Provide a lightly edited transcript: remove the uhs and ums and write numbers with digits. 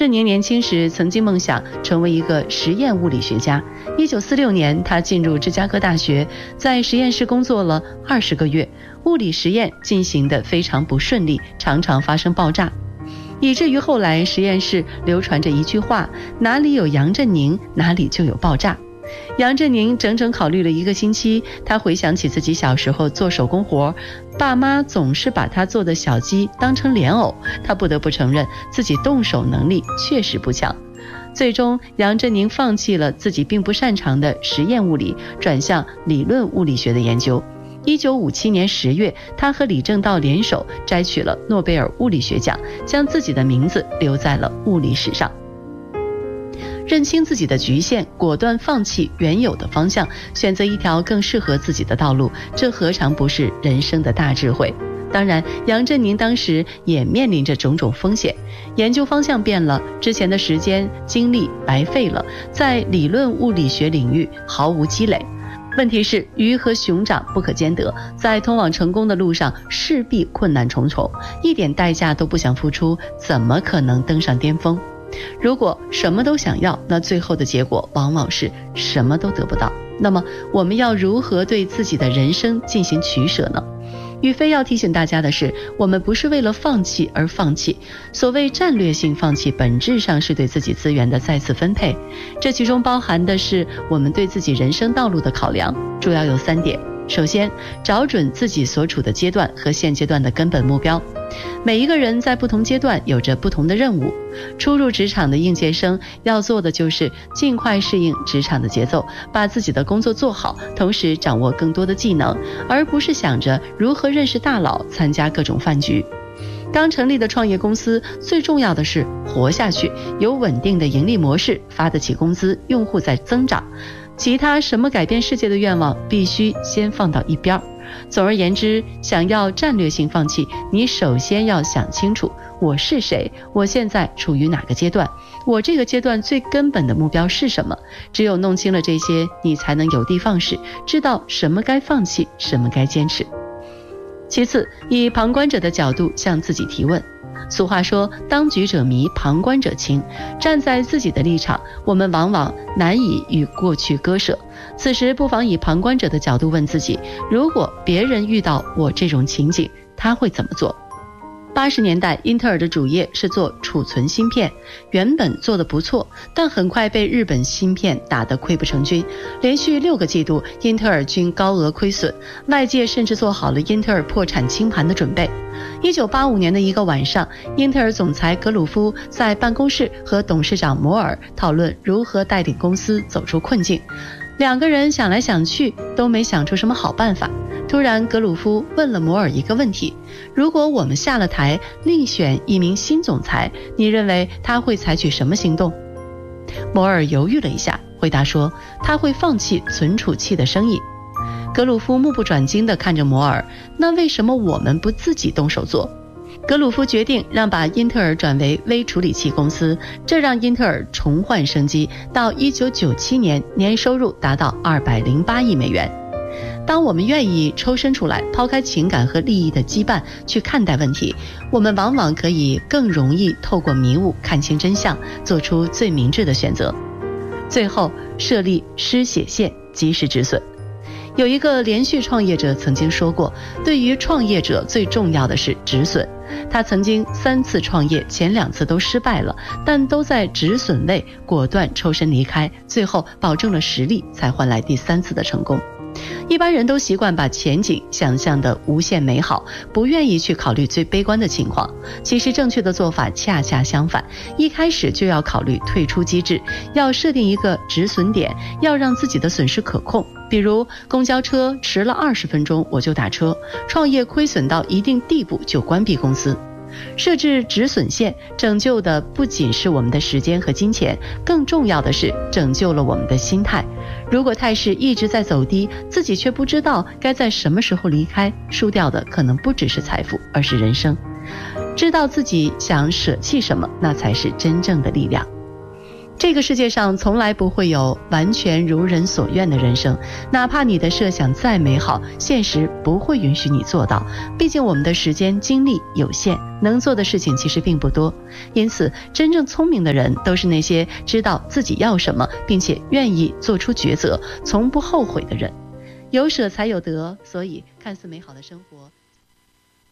振宁年轻时曾经梦想成为一个实验物理学家。1946年，他进入芝加哥大学，在实验室工作了20个月，物理实验进行得非常不顺利，常常发生爆炸，以至于后来实验室流传着一句话：哪里有杨振宁，哪里就有爆炸。杨振宁整整考虑了1个星期，他回想起自己小时候做手工活，爸妈总是把他做的小鸡当成莲藕，他不得不承认自己动手能力确实不强。最终，杨振宁放弃了自己并不擅长的实验物理，转向理论物理学的研究。1957年10月，他和李政道联手摘取了诺贝尔物理学奖，将自己的名字留在了物理史上。认清自己的局限，果断放弃原有的方向，选择一条更适合自己的道路，这何尝不是人生的大智慧？当然，杨振宁当时也面临着种种风险，研究方向变了，之前的时间精力白费了，在理论物理学领域毫无积累。问题是鱼和熊掌不可兼得，在通往成功的路上势必困难重重，一点代价都不想付出，怎么可能登上巅峰？如果什么都想要，那最后的结果往往是什么都得不到。那么我们要如何对自己的人生进行取舍呢？宇飞要提醒大家的是，我们不是为了放弃而放弃，所谓战略性放弃，本质上是对自己资源的再次分配，这其中包含的是我们对自己人生道路的考量，主要有3点。首先，找准自己所处的阶段和现阶段的根本目标。每一个人在不同阶段有着不同的任务，初入职场的应届生要做的就是尽快适应职场的节奏，把自己的工作做好，同时掌握更多的技能，而不是想着如何认识大佬，参加各种饭局。刚成立的创业公司最重要的是活下去，有稳定的盈利模式，发得起工资，用户在增长，其他什么改变世界的愿望必须先放到一边。总而言之，想要战略性放弃，你首先要想清楚我是谁，我现在处于哪个阶段，我这个阶段最根本的目标是什么。只有弄清了这些，你才能有的放矢，知道什么该放弃，什么该坚持。其次，以旁观者的角度向自己提问。俗话说，当局者迷，旁观者清。站在自己的立场，我们往往难以与过去割舍。此时不妨以旁观者的角度问自己，如果别人遇到我这种情景，他会怎么做？80年代，英特尔的主业是做储存芯片，原本做得不错，但很快被日本芯片打得溃不成军，连续6个季度，英特尔均高额亏损，外界甚至做好了英特尔破产清盘的准备。1985年的一个晚上，英特尔总裁格鲁夫在办公室和董事长摩尔讨论如何带领公司走出困境。2个人想来想去都没想出什么好办法。突然，格鲁夫问了摩尔一个问题：如果我们下了台，另选一名新总裁，你认为他会采取什么行动？摩尔犹豫了一下，回答说他会放弃存储器的生意。格鲁夫目不转睛地看着摩尔，那为什么我们不自己动手做？格鲁夫决定让把英特尔转为微处理器公司，这让英特尔重焕生机，到1997年年收入达到208亿美元。当我们愿意抽身出来，抛开情感和利益的羁绊去看待问题，我们往往可以更容易透过迷雾看清真相，做出最明智的选择。最后，设立失血线，及时止损。有一个连续创业者曾经说过，对于创业者最重要的是止损。他曾经3次创业，前2次都失败了，但都在止损位果断抽身离开，最后保证了实力，才换来第3次的成功。一般人都习惯把前景想象的无限美好，不愿意去考虑最悲观的情况。其实正确的做法恰恰相反，一开始就要考虑退出机制，要设定一个止损点，要让自己的损失可控。比如公交车迟了20分钟我就打车，创业亏损到一定地步就关闭公司。设置止损线，拯救的不仅是我们的时间和金钱，更重要的是拯救了我们的心态。如果态势一直在走低，自己却不知道该在什么时候离开，输掉的可能不只是财富，而是人生。知道自己想舍弃什么，那才是真正的力量。 这个世界上从来不会有完全如人所愿的人生，哪怕你的设想再美好，现实不会允许你做到。毕竟我们的时间精力有限，能做的事情其实并不多。因此，真正聪明的人都是那些知道自己要什么，并且愿意做出抉择，从不后悔的人。有舍才有得，所以看似美好的生活